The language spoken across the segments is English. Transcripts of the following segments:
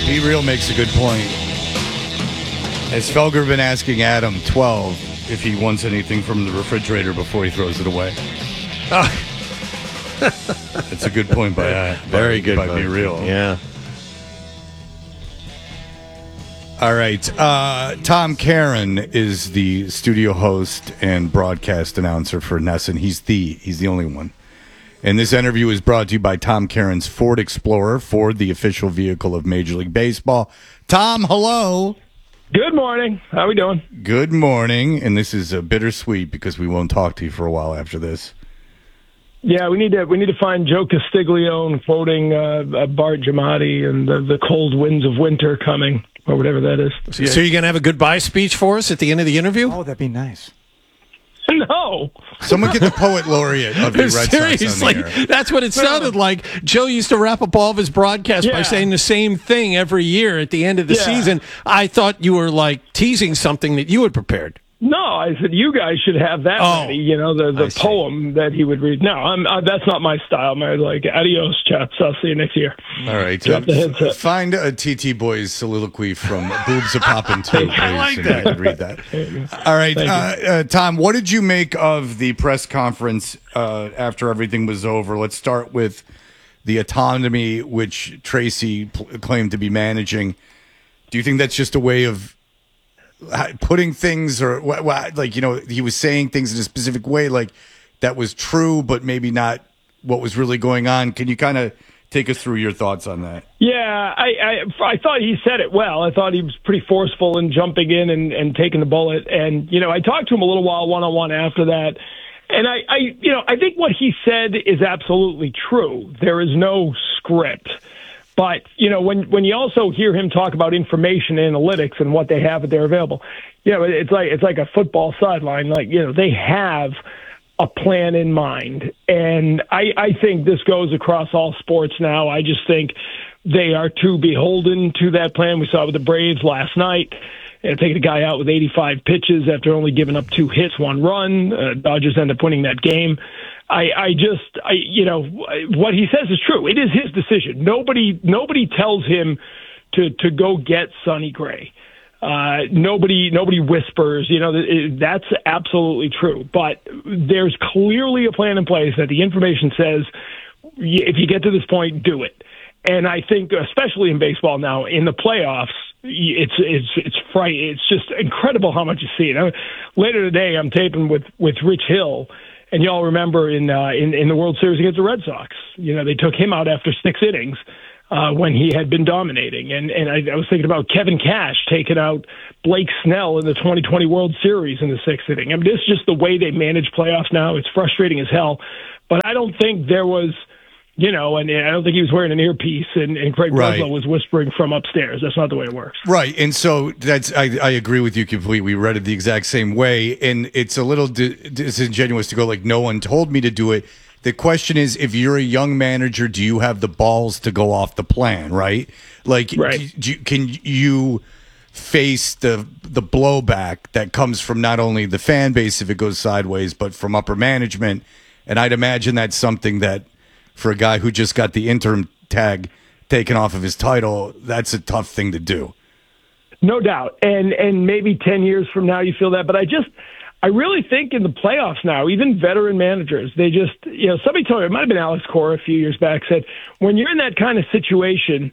Be Real makes a good point. Has Felger been asking Adam 12 if he wants anything from the refrigerator before he throws it away? That's a good point Very good by point. Be Real. Yeah. All right. Tom Caron is the studio host and broadcast announcer for NESN. He's the only one. And this interview is brought to you by Tom Caron's Ford Explorer, Ford, the official vehicle of Major League Baseball. Tom, hello. Good morning. How we doing? Good morning. And this is bittersweet because we won't talk to you for a while after this. Yeah, we need to find Joe Castiglione quoting Bart Giamatti and the cold winds of winter coming, or whatever that is. So you're going to have a goodbye speech for us at the end of the interview? Oh, that'd be nice. No. Someone get the poet laureate of the Red Sox on the Seriously, air. that's what it sounded like. Joe used to wrap up all of his broadcasts by saying the same thing every year at the end of the season. I thought you were like teasing something that you had prepared. No, I said you guys should have that ready. You know, the poem that he would read. No, that's not my style. I'm like, adios, chaps. I'll see you next year. All right. Drop the headset. Find a TT Boys soliloquy from Boobs A Poppin' Too, please. I like and that. we can read that. All right. Tom, what did you make of the press conference after everything was over? Let's start with the autonomy which Tracy claimed to be managing. Do you think that's just a way of putting things, or like, you know, he was saying things in a specific way, like that was true, but maybe not what was really going on? Can you kind of take us through your thoughts on that? Yeah, I thought he said it well. I thought he was pretty forceful in jumping in and taking the bullet. And, you know, I talked to him a little while one-on-one after that. And I think what he said is absolutely true. There is no script. But, you know, when you also hear him talk about information analytics and what they have at their available, you know, it's like a football sideline. Like, you know, they have a plan in mind. And I think this goes across all sports now. I just think they are too beholden to that plan. We saw it with the Braves last night. And taking a guy out with 85 pitches after only giving up 2 hits, 1 run. Dodgers end up winning that game. You know, what he says is true. It is his decision. Nobody tells him to go get Sonny Gray. Nobody whispers. You know, that's absolutely true. But there's clearly a plan in place that the information says, if you get to this point, do it. And I think, especially in baseball now, in the playoffs, it's just incredible how much you see it. Later today, I'm taping with Rich Hill. And y'all remember in the World Series against the Red Sox, you know, they took him out after 6 innings when he had been dominating. And I was thinking about Kevin Cash taking out Blake Snell in the 2020 World Series in the 6th inning. I mean, this is just the way they manage playoffs now. It's frustrating as hell. But I don't think there was, you know, and I don't think he was wearing an earpiece and Craig Breslow was whispering from upstairs. That's not the way it works. Right. And so I agree with you completely. We read it the exact same way. And it's a little disingenuous to go like, no one told me to do it. The question is, if you're a young manager, do you have the balls to go off the plan? Right. Like, can you face the blowback that comes from not only the fan base if it goes sideways, but from upper management? And I'd imagine that's something that, for a guy who just got the interim tag taken off of his title, that's a tough thing to do. No doubt. And maybe 10 years from now you feel that. But I really think in the playoffs now, even veteran managers, they just, you know, somebody told me, it might have been Alex Cora a few years back, said, when you're in that kind of situation,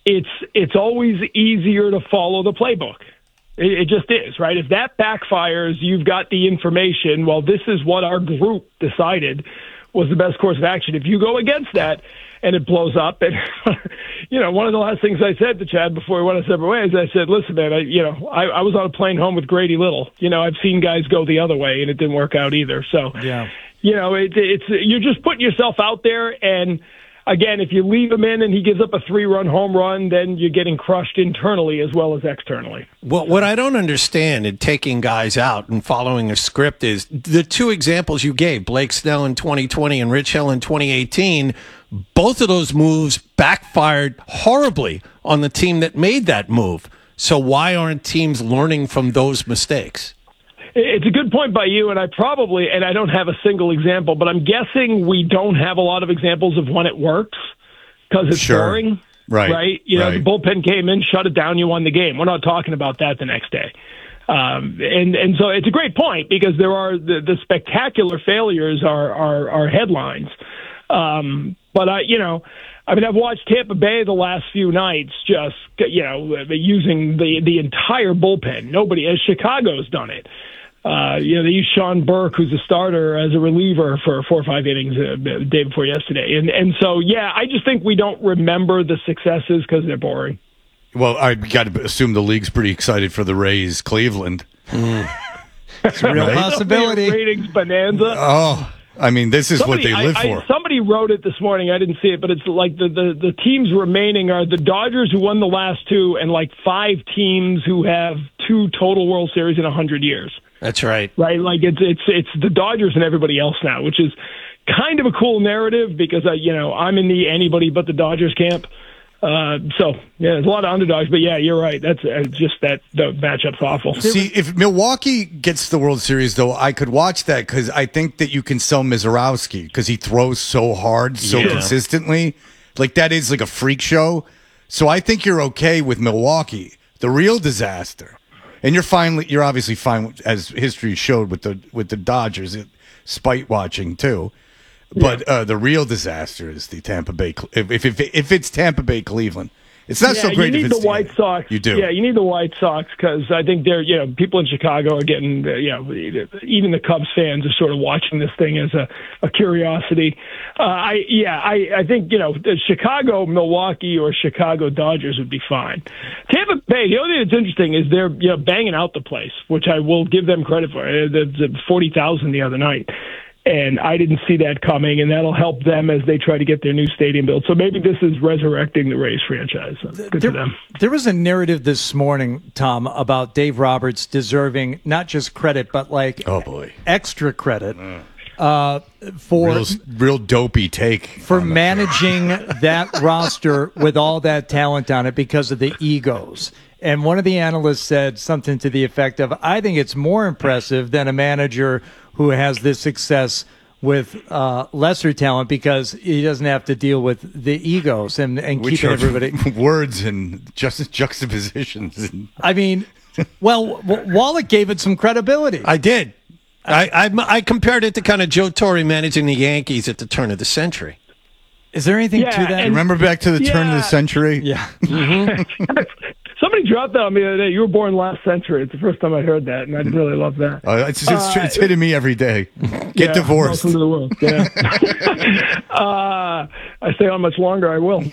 it's always easier to follow the playbook. It just is, right? If that backfires, you've got the information. Well, this is what our group decided was the best course of action. If you go against that and it blows up, and you know, one of the last things I said to Chad before we went our separate ways, I said, "Listen, man, I was on a plane home with Grady Little. You know, I've seen guys go the other way, and it didn't work out either. So, you know, it's you're just putting yourself out there, and again, if you leave him in and he gives up a 3-run home run, then you're getting crushed internally as well as externally." Well, what I don't understand in taking guys out and following a script is the 2 examples you gave, Blake Snell in 2020 and Rich Hill in 2018, both of those moves backfired horribly on the team that made that move. So why aren't teams learning from those mistakes? It's a good point by you, and I don't have a single example, but I'm guessing we don't have a lot of examples of when it works because it's boring. Right? The bullpen came in, shut it down, you won the game. We're not talking about that the next day. And so it's a great point because there are the spectacular failures are headlines. But I've watched Tampa Bay the last few nights just, using the entire bullpen. Nobody, as Chicago's done it. They used Sean Burke, who's a starter, as a reliever for 4 or 5 innings the day before yesterday. And so, I just think we don't remember the successes because they're boring. Well, I got to assume the league's pretty excited for the Rays Cleveland. It's a real possibility. Ratings bonanza. Oh, I mean, this is what they live for. Somebody wrote it this morning. I didn't see it, but it's like the teams remaining are the Dodgers, who won the last 2, and like 5 teams who have 2 total World Series in 100 years. That's right. Right, like it's the Dodgers and everybody else now, which is kind of a cool narrative because I'm in the anybody but the Dodgers camp. There's a lot of underdogs, but you're right. That's just that the matchup's awful. See, if Milwaukee gets the World Series, though, I could watch that because I think that you can sell Mizorowski because he throws so hard, so consistently. Like, that is like a freak show. So I think you're okay with Milwaukee. The real disaster, and you're obviously fine, as history showed, with the Dodgers, spite watching too. But the real disaster is the Tampa Bay. If it's Tampa Bay Cleveland, it's not so great. You need the White Sox. You do. Yeah, you need the White Sox because I think they're people in Chicago are getting even the Cubs fans are sort of watching this thing as a curiosity. I think the Chicago Milwaukee or Chicago Dodgers would be fine. Tampa Bay. The only thing that's interesting is they're banging out the place, which I will give them credit for. The 40,000 the other night. And I didn't see that coming, and that'll help them as they try to get their new stadium built. So maybe this is resurrecting the Rays franchise. Good for them. There was a narrative this morning, Tom, about Dave Roberts deserving not just credit, but extra credit for real dopey take for managing that roster with all that talent on it because of the egos. And one of the analysts said something to the effect of, I think it's more impressive than a manager who has this success with lesser talent because he doesn't have to deal with the egos and keeping everybody. Words and juxtapositions. I mean, Wallach gave it some credibility. I did. I compared it to kind of Joe Torre managing the Yankees at the turn of the century. Is there anything to that? Remember back to the turn of the century? Yeah. Mm-hmm. Somebody dropped that on me the other day. You were born last century. It's the first time I heard that, and I really love that. It's hitting me every day. Get divorced. Welcome to the world. Yeah. I stay on much longer. I will.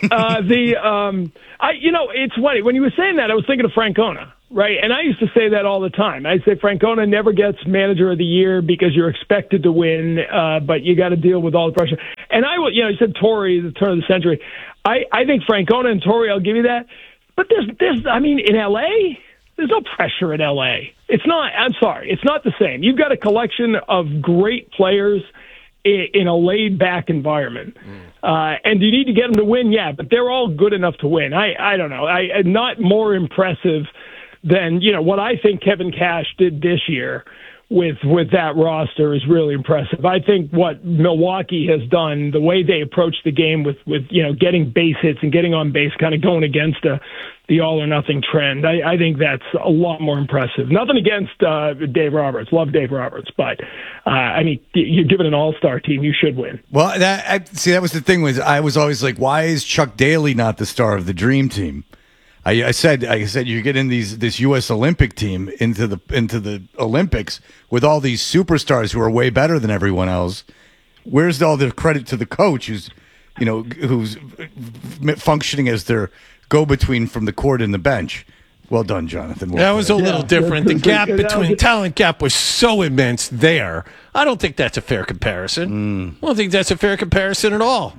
It's funny when you were saying that. I was thinking of Francona, right? And I used to say that all the time. I'd say Francona never gets Manager of the Year because you're expected to win, but you got to deal with all the pressure. And you said Torre, the turn of the century. I think Francona and Torre, I'll give you that. But there's in L.A., there's no pressure in L.A. It's not, I'm sorry, it's not the same. You've got a collection of great players in a laid-back environment. And you need to get them to win, but they're all good enough to win. I don't know. I'm not more impressive than, what I think Kevin Cash did this year with that roster is really impressive. I think what Milwaukee has done, the way they approach the game with getting base hits and getting on base, kind of going against the all or nothing trend, I think that's a lot more impressive. Nothing against Dave Roberts. Love Dave Roberts. But, you're given an all-star team, you should win. Well, that was the thing I was always like, why is Chuck Daly not the star of the dream team? I said you get in this U.S. Olympic team into the Olympics with all these superstars who are way better than everyone else. Where's all the credit to the coach who's functioning as their go-between from the court and the bench? Well done, Jonathan. That was a little different. The talent gap was so immense there. I don't think that's a fair comparison. I don't think that's a fair comparison at all.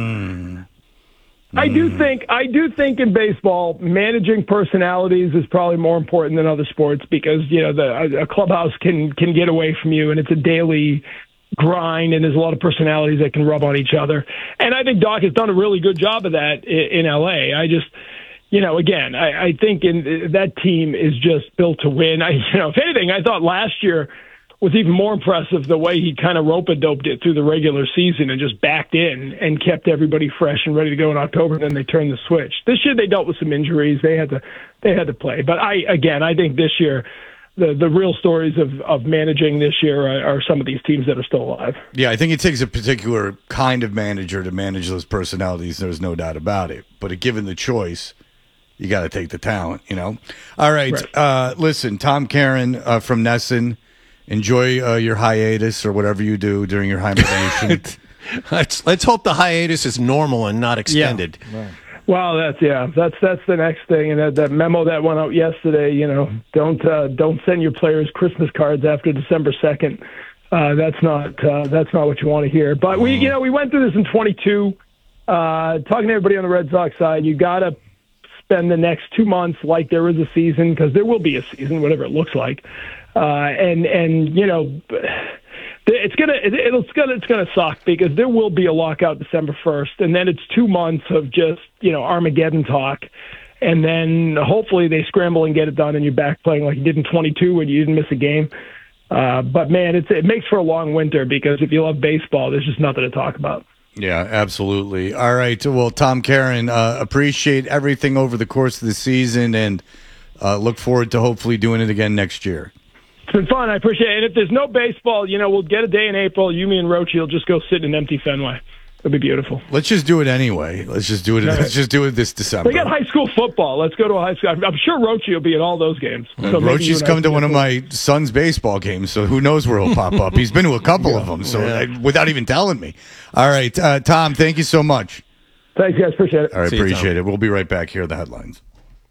I do think in baseball, managing personalities is probably more important than other sports because a clubhouse can get away from you, and it's a daily grind, and there's a lot of personalities that can rub on each other. And I think Doc has done a really good job of that in LA. I just, again, I think that team is just built to win. If anything, I thought last year was even more impressive the way he kind of rope-a-doped it through the regular season and just backed in and kept everybody fresh and ready to go in October. And then they turned the switch. This year they dealt with some injuries. They had to play. But I think this year the real stories of managing this year are some of these teams that are still alive. Yeah, I think it takes a particular kind of manager to manage those personalities. There's no doubt about it. But given the choice, you got to take the talent, All right. Listen, Tom Caron from Nesson, enjoy your hiatus or whatever you do during your hibernation. Let's hope the hiatus is normal and not extended. Yeah. Right. Well, that's the next thing, and that memo that went out yesterday. Don't send your players Christmas cards after December 2nd. That's not what you want to hear. But we went through this in 22. Talking to everybody on the Red Sox side, you got to spend the next 2 months like there is a season, because there will be a season, whatever it looks like, It's gonna suck because there will be a lockout December 1st, and then it's 2 months of just Armageddon talk, and then hopefully they scramble and get it done, and you're back playing like you did in 22 when you didn't miss a game. But man, it makes for a long winter, because if you love baseball, there's just nothing to talk about. Yeah, absolutely. All right. Well, Tom Caron, appreciate everything over the course of the season, and look forward to hopefully doing it again next year. It's been fun. I appreciate it. And if there's no baseball, we'll get a day in April. You, me, and Rochi will just go sit in an empty Fenway. It'll be beautiful. Let's just do it anyway. Let's just do it. Right. Let's just do it this December. They got high school football. Let's go to a high school. I'm sure Rochi will be at all those games. So Rochi's come to one of my son's baseball games, so who knows where he'll pop up. He's been to a couple of them, without even telling me. All right, Tom, thank you so much. Thanks, guys. Appreciate it. All right, appreciate it. We'll be right back. Here are the headlines.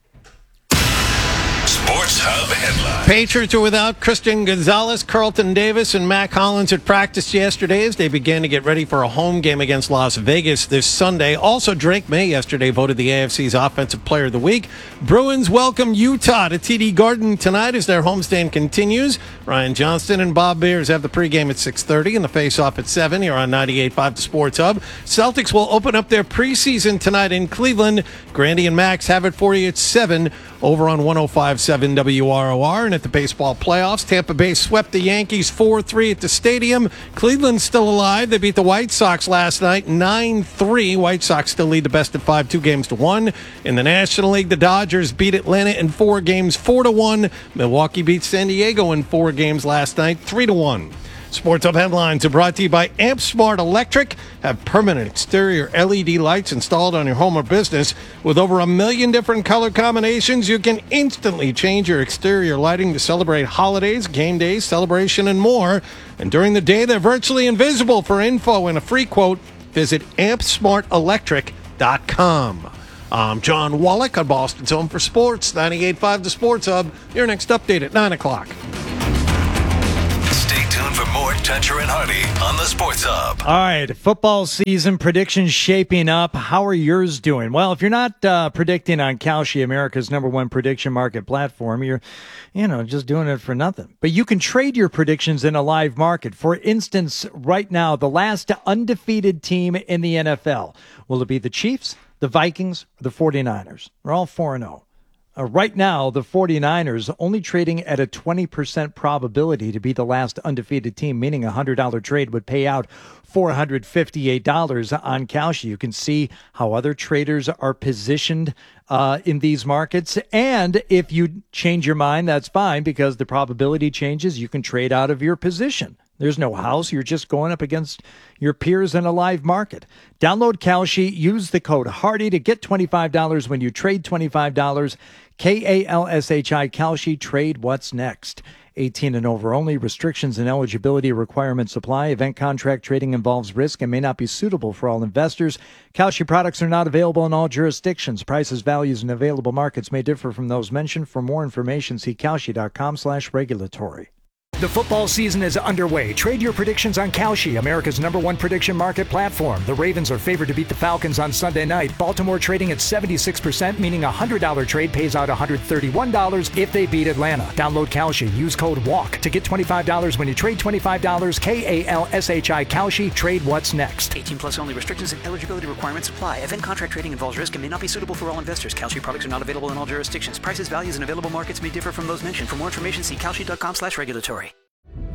Sports Hub headline. Patriots are without Christian Gonzalez, Carlton Davis, and Mac Hollins at practice yesterday as they began to get ready for a home game against Las Vegas this Sunday. Also, Drake May yesterday voted the AFC's Offensive Player of the Week. Bruins welcome Utah to TD Garden tonight as their homestand continues. Ryan Johnston and Bob Beers have the pregame at 6:30 and the face-off at 7 here on 98.5 The Sports Hub. Celtics will open up their preseason tonight in Cleveland. Grandy and Max have it for you at 7 over on 105.7 WROR. And at the baseball playoffs, Tampa Bay swept the Yankees 4-3 at the stadium. Cleveland's still alive. They beat the White Sox last night 9-3. White Sox still lead the best of 5, 2-1. In the National League, the Dodgers beat Atlanta in 4 games, 4-1. Milwaukee beat San Diego in 4 games last night, 3-1. Sports Hub headlines are brought to you by Amp Smart Electric. Have permanent exterior LED lights installed on your home or business. With over 1 million different color combinations, you can instantly change your exterior lighting to celebrate holidays, game days, celebration, and more. And during the day, they're virtually invisible. For info and a free quote, visit ampsmartelectric.com. I'm John Wallach on Boston's Home for Sports, 98.5 The Sports Hub. Your next update at 9 o'clock. Stay tuned for more Toucher and Hardy on the Sports Hub. All right, football season predictions shaping up. How are yours doing? Well, if you're not predicting on Kalshi, America's #1 prediction market platform, you're, just doing it for nothing. But you can trade your predictions in a live market. For instance, right now, the last undefeated team in the NFL. Will it be the Chiefs, the Vikings, or the 49ers? They're all 4-0. Right now, the 49ers only trading at a 20% probability to be the last undefeated team, meaning a $100 trade would pay out $458 on Kalshi. You can see how other traders are positioned in these markets. And if you change your mind, that's fine, because the probability changes. You can trade out of your position. There's no house. You're just going up against your peers in a live market. Download Kalshi. Use the code HARDY to get $25 when you trade $25. KALSHI Kalshi. Trade what's next. 18 and over only. Restrictions and eligibility requirements apply. Event contract trading involves risk and may not be suitable for all investors. Kalshi products are not available in all jurisdictions. Prices, values, and available markets may differ from those mentioned. For more information, see kalshi.com/regulatory. The football season is underway. Trade your predictions on Kalshi, America's #1 prediction market platform. The Ravens are favored to beat the Falcons on Sunday night. Baltimore trading at 76%, meaning a $100 trade pays out $131 if they beat Atlanta. Download Kalshi. Use code WALK to get $25 when you trade $25. KALSHI Kalshi. Trade what's next. 18 plus only. Restrictions and eligibility requirements apply. Event contract trading involves risk and may not be suitable for all investors. Kalshi products are not available in all jurisdictions. Prices, values, and available markets may differ from those mentioned. For more information, see kalshi.com/regulatory.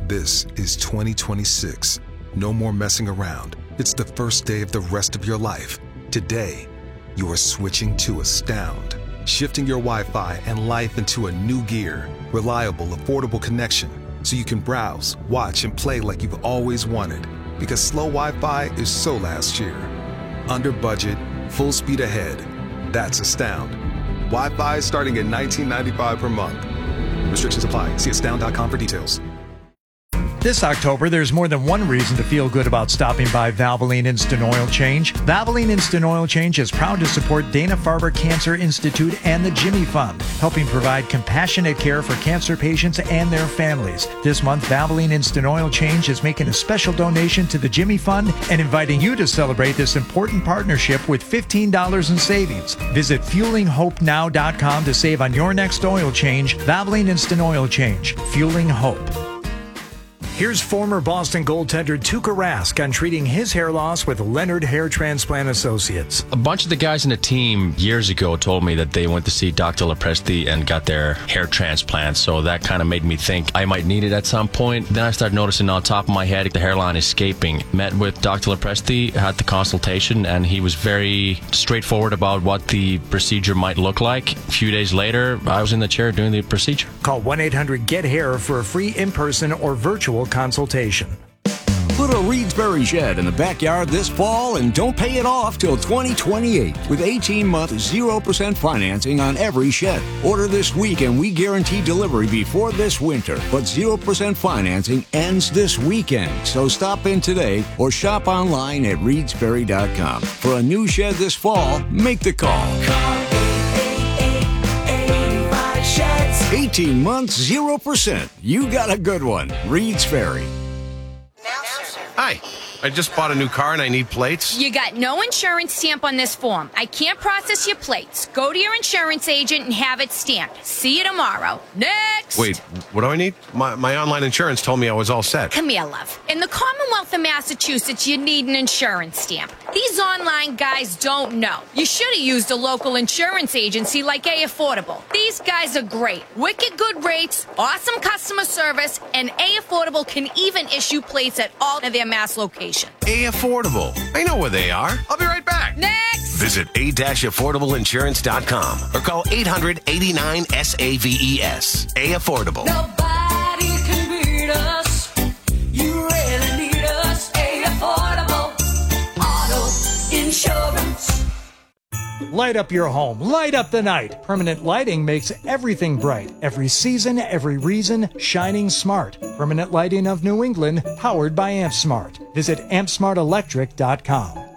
This is 2026. No more messing around. It's the first day of the rest of your life. Today, you are switching to Astound. Shifting your Wi-Fi and life into a new gear. Reliable, affordable connection. So you can browse, watch, and play like you've always wanted. Because slow Wi-Fi is so last year. Under budget, full speed ahead. That's Astound. Wi-Fi starting at $19.95 per month. Restrictions apply. See astound.com for details. This October, there's more than one reason to feel good about stopping by Valvoline Instant Oil Change. Valvoline Instant Oil Change is proud to support Dana-Farber Cancer Institute and the Jimmy Fund, helping provide compassionate care for cancer patients and their families. This month, Valvoline Instant Oil Change is making a special donation to the Jimmy Fund and inviting you to celebrate this important partnership with $15 in savings. Visit fuelinghopenow.com to save on your next oil change. Valvoline Instant Oil Change, fueling hope. Here's former Boston goaltender Tuukka Rask on treating his hair loss with Leonard Hair Transplant Associates. A bunch of the guys in the team years ago told me that they went to see Dr. Lepresti and got their hair transplant, so that kind of made me think I might need it at some point. Then I started noticing on top of my head the hairline escaping. Met with Dr. Lepresti, had the consultation, and he was very straightforward about what the procedure might look like. A few days later, I was in the chair doing the procedure. Call 1-800-GET-HAIR for a free in-person or virtual consultation. Put a Reedsbury shed in the backyard this fall and don't pay it off till 2028 with 18-month 0% financing on every shed. Order this week and we guarantee delivery before this winter. But 0% financing ends this weekend. So stop in today or shop online at Reedsbury.com. For a new shed this fall, make the call. Call 18 months, 0%. You got a good one. Reed's Ferry. Hi. I just bought a new car and I need plates. You got no insurance stamp on this form. I can't process your plates. Go to your insurance agent and have it stamped. See you tomorrow. Next! Wait, what do I need? My online insurance told me I was all set. Come here, love. In the Commonwealth of Massachusetts, you need an insurance stamp. These online guys don't know. You should have used a local insurance agency like A Affordable. These guys are great. Wicked good rates, awesome customer service, and A Affordable can even issue plates at all of their Mass locations. A Affordable. I know where they are. I'll be right back. Next! Visit a-affordableinsurance.com or call 800-89-SAVES. A Affordable. Nobody can beat us. You really need us. A Affordable Auto Insurance. Light up your home. Light up the night. Permanent lighting makes everything bright. Every season, every reason, shining smart. Permanent Lighting of New England, powered by AmpSmart. Visit ampsmartelectric.com.